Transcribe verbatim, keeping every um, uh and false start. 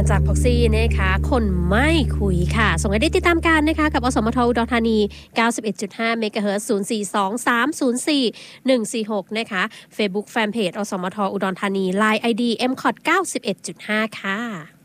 จากพ็อกซี่นะคะคนไม่คุยค่ะส่งให้ได้ติดตามกันนะคะกับอสมทอุดรธานี เก้าสิบเอ็ดจุดห้า เมกะเฮิรตซ์ ศูนย์ สี่ สอง สาม ศูนย์ สี่ หนึ่ง สี่ หก นะคะ Facebook Fanpage อสมทอุดรธานี ไลน์ ไอ ดี เอ็ม ซี โอ ที เก้าสิบเอ็ดจุดห้า ค่ะ